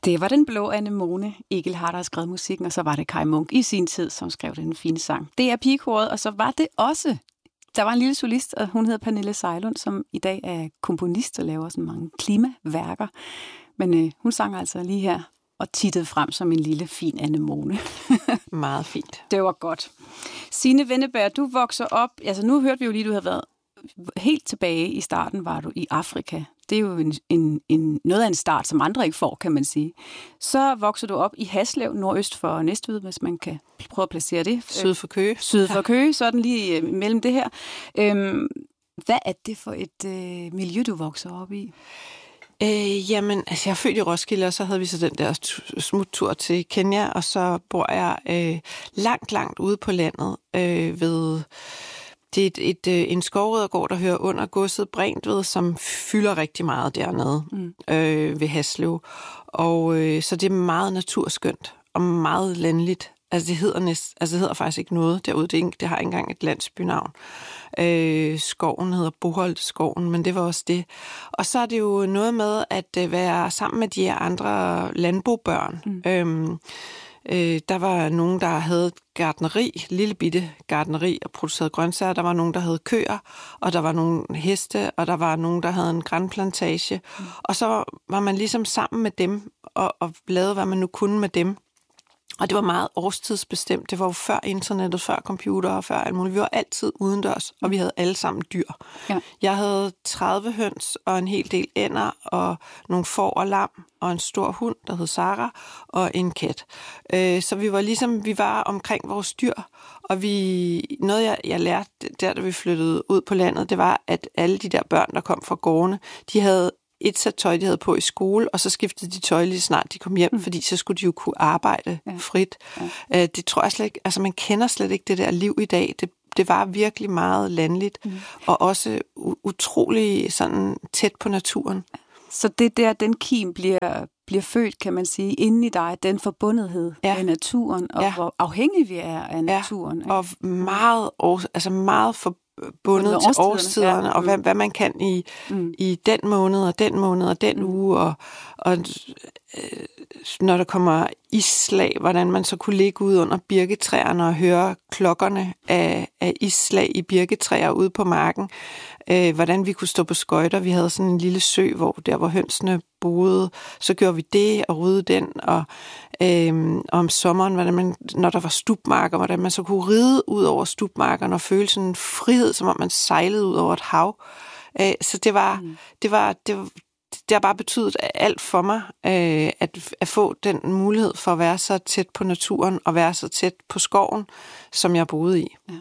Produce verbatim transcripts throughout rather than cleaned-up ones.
Det var den blå anemone. Egelhard har skrevet musikken, og så var det Kai Munk i sin tid, som skrev den fine sang. Det er pigekoret, og så var det også... Der var en lille solist, og hun hedder Pernille Sejlund, som i dag er komponist og laver sådan mange klimaværker. Men øh, hun sang altså lige her og tittede frem som en lille, fin anemone. Meget fint. Det var godt. Signe Wenneberg, du vokser op... Altså nu hørte vi jo lige, du havde været helt tilbage i starten, var du i Afrika. Det er jo en, en, en, noget af en start, som andre ikke får, kan man sige. Så vokser du op i Haslev, nordøst for Næstved, hvis man kan prøve at placere det. Syd for Køge. Syd for Køge, sådan lige mellem det her. Øhm, hvad er det for et øh, miljø, du vokser op i? Øh, jamen, altså jeg er født i Roskilde, og så havde vi så den der smuttur til Kenya, og så bor jeg øh, langt, langt ude på landet øh, ved... Det er et, et, en skovridergård, der hører under godset Brændtved, som fylder rigtig meget dernede mm. øh, ved Haslev. Og øh, så det er meget naturskønt og meget landligt. Altså det hedder, næst, altså det hedder faktisk ikke noget derude. Det, er, det har ikke engang et landsbynavn. Øh, skoven hedder Boholtskoven, men det var også det. Og så er det jo noget med at være sammen med de her andre landbobørn. Mm. Øhm, Øh, der var nogen, der havde gartneri, lille bitte gartneri og producerede grøntsager. Der var nogen, der havde køer, og der var nogle heste, og der var nogen, der havde en grænplantage. Mm. Og så var man ligesom sammen med dem og, og lavede, hvad man nu kunne med dem. Og det var meget årstidsbestemt. Det var jo før internettet, før computer og før alt muligt. Vi var altid udendørs, og vi havde alle sammen dyr. Ja. Jeg havde tredive høns og en hel del ænder og nogle får og lam og en stor hund, der hed Sara, og en kat. Så vi var ligesom, vi var omkring vores dyr, og vi, noget jeg, jeg lærte der, da vi flyttede ud på landet, det var, at alle de der børn, der kom fra gårdene, de havde et sæt tøj, de havde på i skole, og så skiftede de tøj lige snart de kom hjem, mm. fordi så skulle de jo kunne arbejde ja. frit. Ja. Det tror jeg slet ikke, altså man kender slet ikke det der liv i dag. Det, det var virkelig meget landligt, mm. og også utrolig sådan tæt på naturen. Så det der, den kim bliver, bliver født, kan man sige, inde i dig, den forbundethed ja. med naturen, og ja. hvor afhængige vi er af naturen. Ja. Og meget, altså meget forbundet bundet til årstiderne, årstiderne ja. og hvad, hvad man kan i, mm. i den måned, og den måned, og den mm. uge, og, og øh, når der kommer isslag, hvordan man så kunne ligge ude under birketræerne og høre klokkerne af, af isslag i birketræer ude på marken, øh, hvordan vi kunne stå på skøjter. Vi havde sådan en lille sø, hvor der hvor hønsene boede, så gjorde vi det og rydde den, og, øh, og om sommeren, hvordan man, når der var stubmarker, hvordan man så kunne ride ud over stubmarkerne og føle sådan en frihed, som om man sejlede ud over et hav. Øh, så det var, mm. det var, det var det har bare betydet alt for mig, øh, at, at få den mulighed for at være så tæt på naturen og være så tæt på skoven, som jeg boede i. Ja.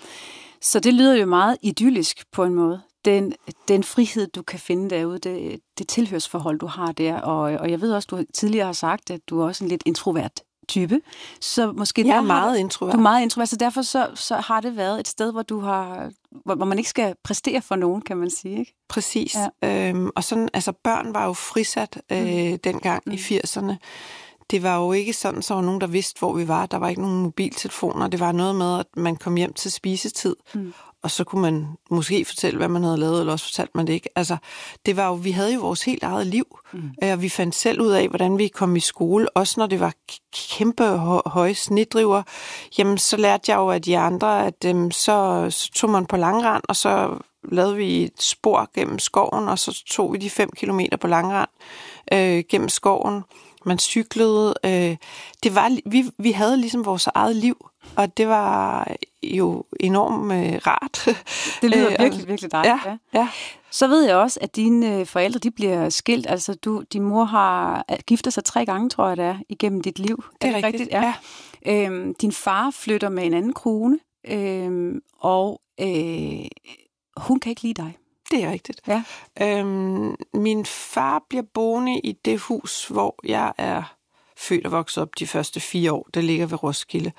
Så det lyder jo meget idyllisk på en måde. Den, den frihed, du kan finde derude, det, det tilhørsforhold, du har der. Og, og jeg ved også, du tidligere har sagt, at du er også en lidt introvert type. Så måske jeg er der meget det, introvert. Du er meget introvert, så derfor så, så har det været et sted, hvor du har, hvor, hvor man ikke skal præstere for nogen, kan man sige, ikke? Præcis. Ja. Øhm, og sådan, altså børn var jo frisat øh, mm. dengang mm. i firserne. Det var jo ikke sådan, så var nogen, der vidste, hvor vi var. Der var ikke nogen mobiltelefoner. Det var noget med, at man kom hjem til spisetid, mm. og så kunne man måske fortælle, hvad man havde lavet, eller også fortalte man det ikke. Altså, det var jo, vi havde jo vores helt eget liv, mm. og vi fandt selv ud af, hvordan vi kom i skole. Også når det var kæmpe høje snitdriver, jamen så lærte jeg jo af de andre, at øhm, så, så tog man på langrand, og så lavede vi et spor gennem skoven, og så tog vi de fem kilometer på langrand øh, gennem skoven. Man cyklede. Øh, det var, vi, vi havde ligesom vores eget liv, og det var jo enormt øh, rart. Det lyder virkelig, virkelig dejligt. Ja, ja. Så ved jeg også, at dine forældre, de bliver skilt. Altså, du, din mor har giftet sig tre gange, tror jeg det er, igennem dit liv. Det er, er det rigtigt, rigtigt? Ja. ja. Øhm, din far flytter med en anden kone, øhm, og øh, hun kan ikke lide dig. Det er rigtigt. Ja. Øhm, min far bliver boende i det hus, hvor jeg er født og vokset op de første fire år. Det ligger ved Roskilde.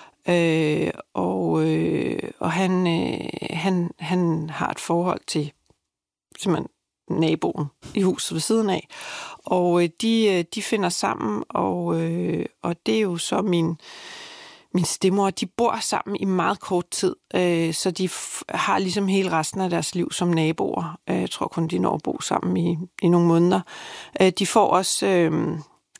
Øh, og øh, og han, øh, han, han har et forhold til simpelthen naboen i huset ved siden af. Og øh, de, de finder sammen, og, øh, og det er jo så min... Min stemmor, de bor sammen i meget kort tid, øh, så de f- har ligesom hele resten af deres liv som naboer. Øh, jeg tror kun, de når at bo sammen i, i nogle måneder. Øh, de får også øh,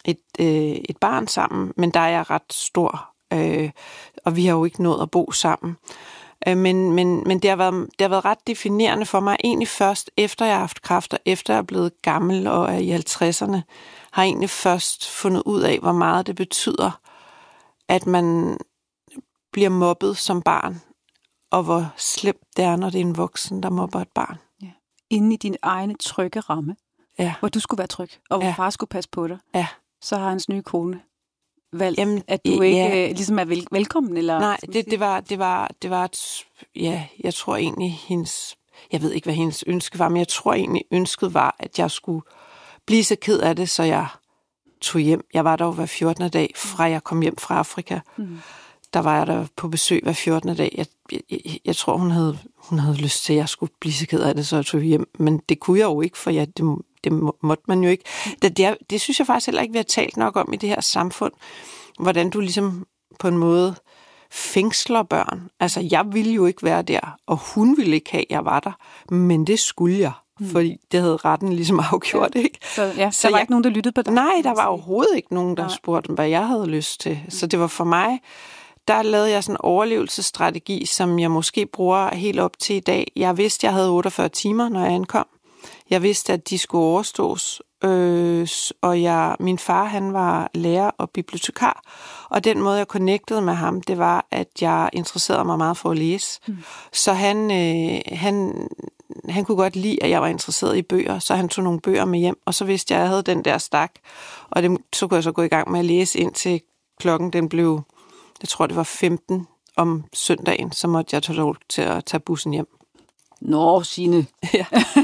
et, øh, et barn sammen, men der er jeg ret stor, øh, og vi har jo ikke nået at bo sammen. Øh, men men, men det, har været, det har været ret definerende for mig, egentlig først efter jeg har haft kræft, og efter jeg er blevet gammel og er i halvtredserne, har jeg egentlig først fundet ud af, hvor meget det betyder, at man bliver mobbet som barn, og hvor slemt det er, når det er en voksen, der mobber et barn. Ja. Inde i din egne trygge ramme, ja. Hvor du skulle være tryg, og hvor ja. far skulle passe på dig, ja. så har hans nye kone valgt, Jamen, at du ikke ja. ligesom er vel, velkommen? Eller, Nej, det, det var, det var, det var et, ja, jeg tror egentlig, hendes, jeg ved ikke, hvad hendes ønske var, men jeg tror egentlig, ønsket var, at jeg skulle blive så ked af det, så jeg tog hjem. Jeg var der jo hver fjortende dag, fra jeg kom hjem fra Afrika. Mm. Der var jeg der på besøg hver fjortende dag. Jeg, jeg, jeg, jeg tror, hun havde, hun havde lyst til, at jeg skulle blive så ked af det, så jeg tog hjem. Men det kunne jeg jo ikke, for jeg, det, det måtte man jo ikke. Det, det, det synes jeg faktisk heller ikke, vi har talt nok om i det her samfund. Hvordan du ligesom på en måde fængsler børn. Altså, jeg ville jo ikke være der, og hun ville ikke have, at jeg var der. Men det skulle jeg, mm. fordi det havde retten ligesom afgjort, ja. ikke? Så, ja, så der var jeg, ikke nogen, der lyttede på dig? Nej, der var overhovedet ikke nogen, der nej. spurgte, hvad jeg havde lyst til. Mm. Så det var for mig, der lavede jeg sådan en overlevelsesstrategi, som jeg måske bruger helt op til i dag. Jeg vidste, jeg havde otteogfyrre timer, når jeg ankom. Jeg vidste, at de skulle overstås. Øh, og jeg, min far, han var lærer og bibliotekar, og den måde, jeg connectede med ham, det var, at jeg interesserede mig meget for at læse. Mm. Så han, øh, han, han kunne godt lide, at jeg var interesseret i bøger, så han tog nogle bøger med hjem, og så vidste jeg, at jeg havde den der stak, og det, så kunne jeg så gå i gang med at læse, indtil klokken den blev, jeg tror, det var femten om søndagen, så måtte jeg tage lov til at tage bussen hjem. Nå, Signe. Ja.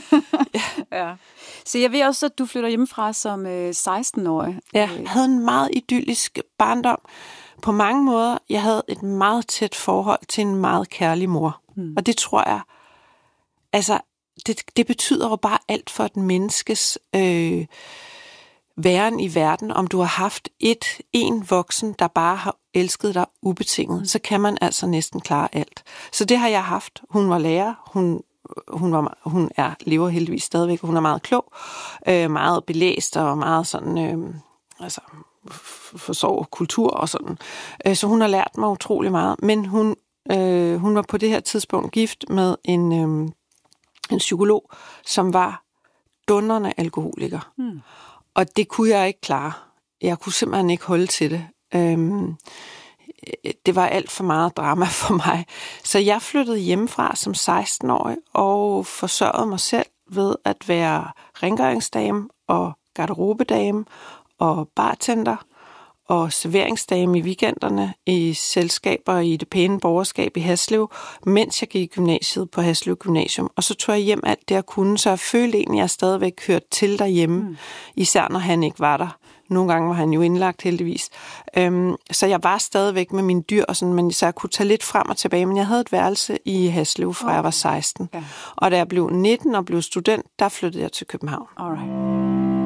ja. Så jeg ved også, at du flytter hjemmefra som øh, seksten-årig. Ja, jeg havde en meget idyllisk barndom. På mange måder, jeg havde et meget tæt forhold til en meget kærlig mor. Mm. Og det tror jeg, altså, det, det betyder jo bare alt for et menneskes øh, væren i verden. Om du har haft et, en voksen, der bare har elsket dig ubetinget, mm. så kan man altså næsten klare alt. Så det har jeg haft. Hun var lærer, hun Hun, var, hun er, lever heldigvis stadigvæk, hun er meget klog, øh, meget belæst og meget sådan, øh, altså, forstår kultur og sådan. Øh, så hun har lært mig utrolig meget, men hun, øh, hun var på det her tidspunkt gift med en, øh, en psykolog, som var dundrende alkoholiker. Hmm. Og det kunne jeg ikke klare. Jeg kunne simpelthen ikke holde til det. Øh, Det var alt for meget drama for mig. Så jeg flyttede hjemmefra som seksten-årig og forsørgede mig selv ved at være rengøringsdame og garderobedame og bartender og serveringsdame i weekenderne i selskaber i det pæne borgerskab i Haslev, mens jeg gik i gymnasiet på Haslev Gymnasium. Og så tog jeg hjem alt det, jeg kunne, så jeg følte egentlig, at jeg stadigvæk hørte til derhjemme, mm. især når han ikke var der. Nogle gange var han jo indlagt heldigvis. Øhm, så jeg var stadigvæk med mine dyr, og sådan, men så jeg kunne tage lidt frem og tilbage. Men jeg havde et værelse i Haslev, fra okay. jeg var seksten. Ja. Og da jeg blev nitten og blev student, der flyttede jeg til København. Alright.